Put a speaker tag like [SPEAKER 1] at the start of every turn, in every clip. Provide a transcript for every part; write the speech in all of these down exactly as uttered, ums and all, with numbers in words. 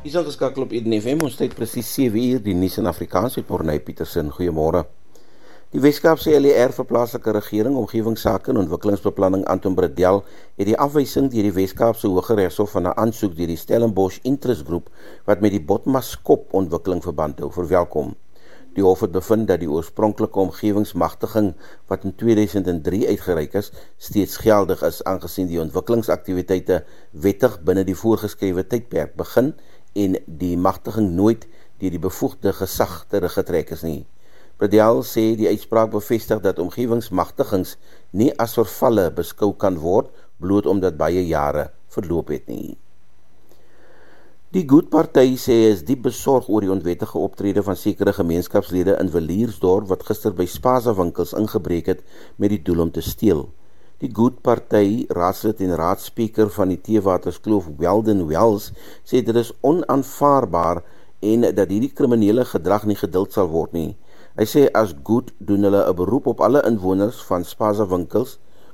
[SPEAKER 1] Dis ingeskakel op Eden F M, ons tyd presies sewe uur, die nuus in Afrikaans met Morney Petersen. Goeiemôre. Die Weskaapse L E R vir plaaslike regering, omgewingsake en ontwikkelingsbeplanning Anton Bredel het die afwysing deur die Weskaapse Hooggeregshof van 'n aansoek deur die Stellenbosch Interest Groep wat met die Botmaskop ontwikkeling verband hou, verwelkom. Die hof het bevind dat die oorspronklike omgewingsmagtiging wat in twee duisend drie uitgereik is, steeds geldig is, aangesien die ontwikkelingsaktiwiteite wettig binne die voorgeskrewe tydperk begin en die magtiging nooit deur die bevoegde gesag teruggetrek is nie. Bredel sê die uitspraak bevestig dat omgewingsmagtigings nie as vervalle beskou kan word, bloot omdat baie jare verloop het nie. Die Good Party sê is diep besorg oor die onwettige optrede van sekere gemeenskapslede in Villiersdorp wat gister by Spaza winkels ingebreek het met die doel om te steel. Die Good Party, raadslid en raadspreker van die Theewaterskloof Weldon Wells, sê dit is onaanvaarbaar en dat hierdie kriminele gedrag nie geduld sal word nie. Hy sê as Good doen hulle 'n beroep op alle inwoners van Spaza winkels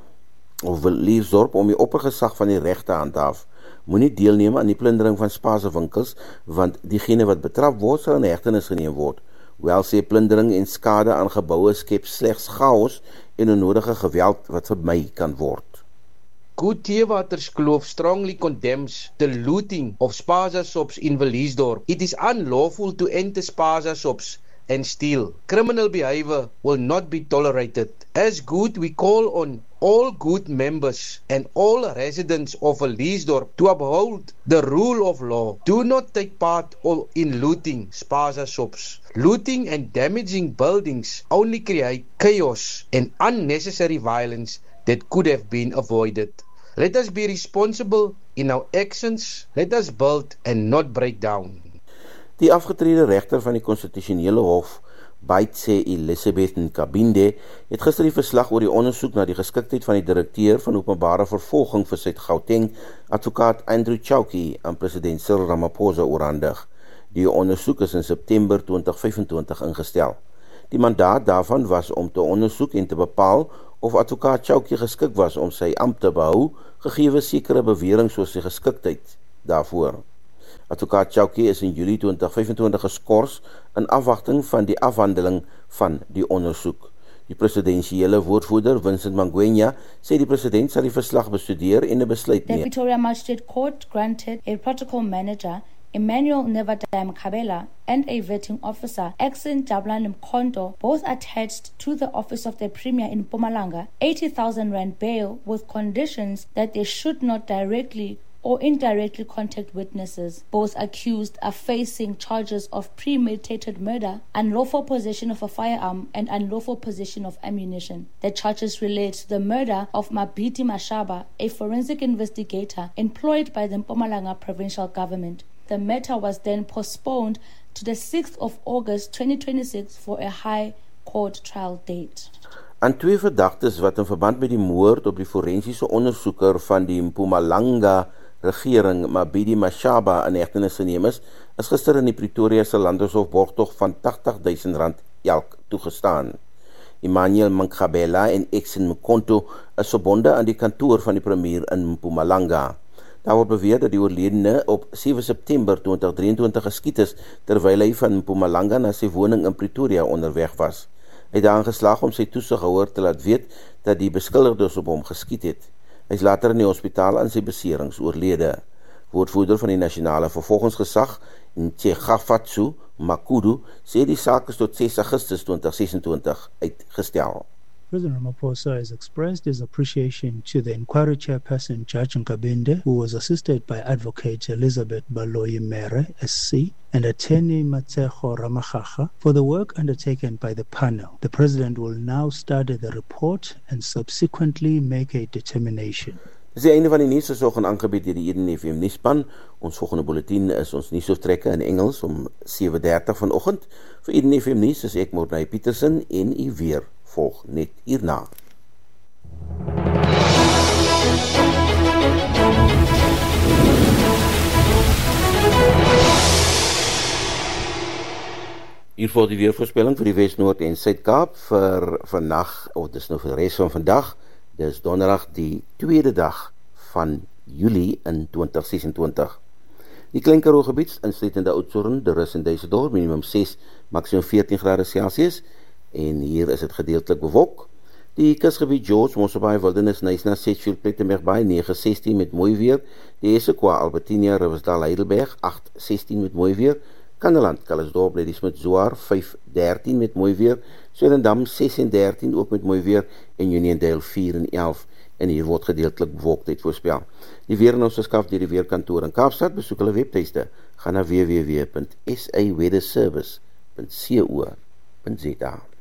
[SPEAKER 1] of Villiersdorp om die oppergesag van die reg te handhaaf. Moenie deelneem aan die plundering van Spaza winkels, want diegene wat betrap word sal in hegtenis geneem word. Wel sê plundering en skade aan geboue skep slegs chaos en onnodige geweld wat vermy kan word.
[SPEAKER 2] Good Theewaterskloof strongly condemns the looting of Spaza shops in Villiersdorp. It is unlawful to enter Spaza shops and steal. Criminal behavior will not be tolerated. As Good, we call on all Good members and all residents of Villiersdorp to uphold the rule of law. Do not take part in looting Spaza shops. Looting and damaging buildings only create chaos and unnecessary violence that could have been avoided. Let us be responsible in our actions. Let us build and not break down.
[SPEAKER 1] Die afgetrede regter van die konstitusionele hof, Baitse Elizabeth Nkabinde, het gister die verslag oor die ondersoek na die geskiktheid van die direkteur van openbare vervolging vir Suid-Gauteng, advokaat Andrew Chauke, aan president Cyril Ramaphosa oorhandig. Die ondersoek is in September twintig vyfentwintig ingestel. Die mandaat daarvan was om te ondersoek en te bepaal of advokaat Chauke geskik was om sy ampt te behou, gegee sekere beweringe soos sy geskiktheid daarvoor. Advokaat Chauke is in Julie twintig vyfentwintig geskort in afwagting van die afhandeling van die ondersoek. Die presidensiële woordvoerder Vincent Mangwenya sê die president sal die verslag bestudeer en 'n besluit neem.
[SPEAKER 3] The Pretoria Magistrate Court granted a protocol manager, Emmanuel Nevadime Kabela, and a vetting officer, Exon Jabulani Mkhonto, both attached to the office of the Premier in Mpumalanga, eighty thousand rand bail with conditions that they should not directly or indirectly contact witnesses. Both accused are facing charges of premeditated murder, unlawful possession of a firearm, and unlawful possession of ammunition. The charges relate to the murder of Mabiti Mashaba, a forensic investigator employed by the Mpumalanga provincial government. The matter was then postponed to the sixth of August twenty twenty-six for a high court trial date.
[SPEAKER 1] Aan twee verdagtes wat in verband met die moord op die forensiese ondersoeker van die Mpumalanga regering, Mabiti Mashaba, in hegtenis geneem is, is gister in die Pretoria se Landdroshof borgtog van tagtig duisend rand elk toegestaan. Emmanuel Mangabela en Exon Mkhonto is verbonde aan die kantoor van die premier in Mpumalanga. Daar word beweer dat die oorledene op sewe September twintig drieëntwintig geskiet is, terwyl hy van Mpumalanga na sy woning in Pretoria onderweg was. Hy het daarin geslaag om sy toesighouer te laat weet dat die beskuldigdes op hom geskiet het. Hy is later in die hospitaal aan sy beserings oorlede. Woordvoerder van die nasionale vervolgingsgesag, Ntsegafatsu Makudu, sê die saak is tot ses Augustus twintig sesentwintig uitgestel.
[SPEAKER 4] President Ramaphosa has expressed his appreciation to the inquiry chairperson, Judge Nkabinde, who was assisted by Advocate Elizabeth Baloyi Mere, S C, and attorney Matseho Ramagaga for the work undertaken by the panel. The President will now study the report and subsequently make a determination.
[SPEAKER 1] Dis die einde van die nuus, is ook aangebied deur die Eden F M nuuspan. Ons volgende bulletin is ons nuusoortrekke in Engels om sewe dertig vanoggend. Vir Eden F M nuus is ek Morney Petersen en u weer volg net hierna. Hier volg die weervoorspelling vir die Wes, Noord en Suid-Kaap vir vandag, of dis nou vir die res van vandag. Dis donderdag die tweede dag van Julie in twintig sesentwintig. Die Klein Karoo gebied, insluitende Oudtshoorn, De Rus en Duisendorp, minimum ses, maksimum veertien grade Celsius, en hier is dit gedeeltelik bewolk. Die kusgebied George, Mosselbaai, Wildernis, Nysna, Sedgefield, Plettenbergbaai, negen sestien met mooi weer. Die Essequa, Albertinia, Riversdal, Heidelberg, agt sestien met mooi weer. Kandeland, Calisdorp, Ladysmith, Zoar, vyf dertien met mooi weer. Swellendam, ses en dertien ook met mooi weer. En Uniondale, vier en elf. En hier word gedeeltelik bewolktheid voorspel. Die weer in ons verskaf deur die weerkantoor in Kaapstad, besoek hulle webtuiste. Ga na w w w punt s a weather service punt co punt za.